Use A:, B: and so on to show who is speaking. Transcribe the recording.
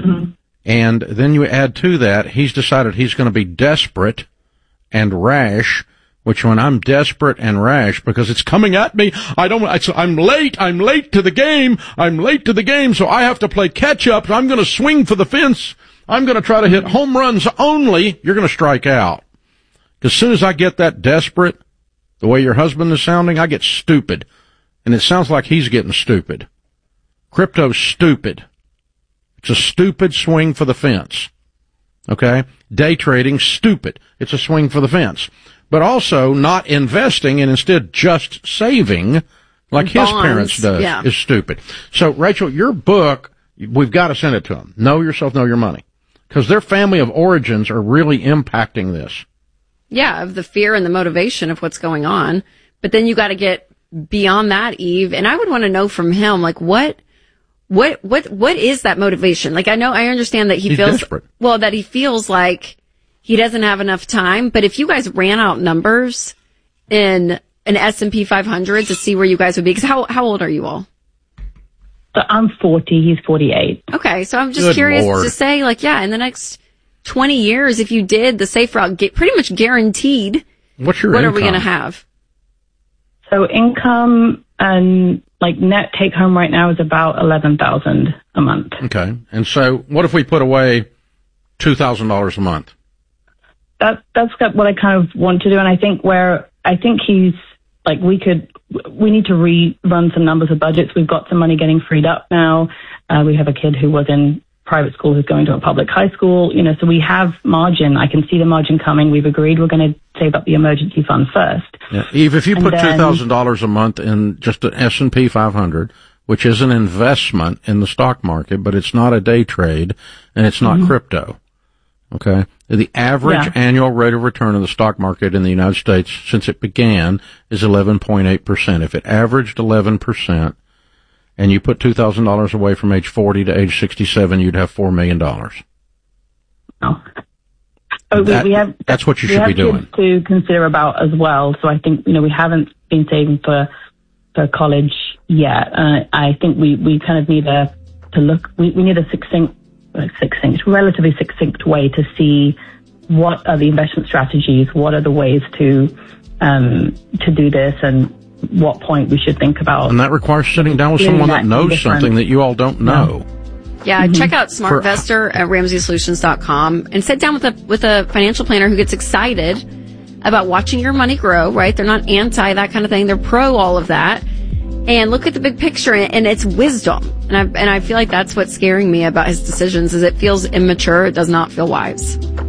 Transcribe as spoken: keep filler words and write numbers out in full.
A: Mm-hmm.
B: And then you add to that, he's decided he's going to be desperate and rash, which when I'm desperate and rash because it's coming at me, I don't, it's, I'm late, I'm late to the game, I'm late to the game, so I have to play catch up, I'm going to swing for the fence, I'm going to try to hit home runs only, you're going to strike out. As soon as I get that desperate, the way your husband is sounding, I get stupid. And it sounds like he's getting stupid. Crypto's stupid. It's a stupid swing for the fence. Okay? Day trading, stupid. It's a swing for the fence. But also not investing and instead just saving like his
C: Bonds,
B: parents does
C: yeah.
B: is stupid. So, Rachel, your book, we've got to send it to them. Know yourself, know your money. Because their family of origins are really impacting this.
C: Yeah, of the fear and the motivation of what's going on. But then you got to get beyond that, Eve. And I would want to know from him, like, what... What, what, what is that motivation? Like, I know, I understand that he
B: He's
C: feels,
B: desperate.
C: well, that he feels like he doesn't have enough time. But if you guys ran out numbers in an S and P five hundred to see where you guys would be, because how, how old are you all?
A: So I'm forty, he's forty-eight.
C: Okay. So I'm just
B: Good
C: curious
B: Lord.
C: to say, like, yeah, in the next twenty years, if you did the safe route, get pretty much guaranteed,
B: What's your
C: what
B: income?
C: are we going to have?
A: So income and like net take home right now is about eleven thousand a month.
B: Okay. And so what if we put away two thousand dollars a month?
A: That, that's what I kind of want to do. And I think where, I think he's like, we could, we need to rerun some numbers of budgets. We've got some money getting freed up now. Uh, we have a kid who was in private school who's going to a public high school, you know, so we have margin. I can see the margin coming. We've agreed we're going to save up the emergency fund first.
B: Yeah. Eve, if you
A: And
B: put
A: then-
B: two thousand dollars a month in just an S and P five hundred, which is an investment in the stock market, but it's not a day trade and it's not mm-hmm. crypto. Okay. The average
A: Yeah.
B: annual rate of return of the stock market in the United States since it began is eleven point eight percent. If it averaged eleven percent and you put two thousand dollars away from age forty to age sixty-seven, you'd have four million dollars.
A: Oh. Oh,
B: That,
A: we, we have,
B: that's what you
A: we
B: should
A: have
B: be doing.
A: kids to consider about as well. So I think, you know, we haven't been saving for, for college yet. Uh, I think we, we kind of need a, to look, we, we need a succinct, uh, succinct, relatively succinct way to see what are the investment strategies, what are the ways to, um, to do this and what point we should think about.
B: And that requires sitting down with
A: Doing
B: someone that
A: that
B: knows
A: different.
B: something that you all don't know.
C: Yeah,
A: Mm-hmm.
C: check out SmartVestor at Ramsey Solutions dot com and sit down with a with a financial planner who gets excited about watching your money grow, right? They're not anti that kind of thing. They're pro all of that. And look at the big picture, and it's wisdom. And I and I feel like that's what's scaring me about his decisions is it feels immature. It does not feel wise.